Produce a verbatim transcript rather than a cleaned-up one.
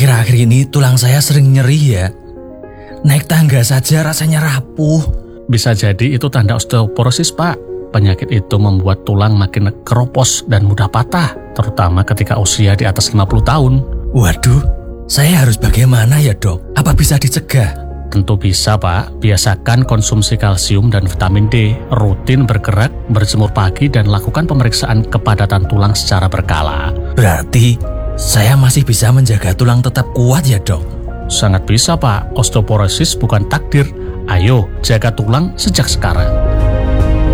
Akhir-akhir ini tulang saya sering nyeri ya. Naik tangga saja rasanya rapuh. Bisa jadi itu tanda osteoporosis, Pak. Penyakit itu membuat tulang makin keropos dan mudah patah, terutama ketika usia di atas lima puluh tahun. Waduh, saya harus bagaimana ya dok? Apa bisa dicegah? Tentu bisa, Pak. Biasakan konsumsi kalsium dan vitamin D, rutin bergerak, berjemur pagi, dan lakukan pemeriksaan kepadatan tulang secara berkala. Berarti saya masih bisa menjaga tulang tetap kuat ya dok? Sangat bisa, Pak. Osteoporosis bukan takdir. Ayo, jaga tulang sejak sekarang.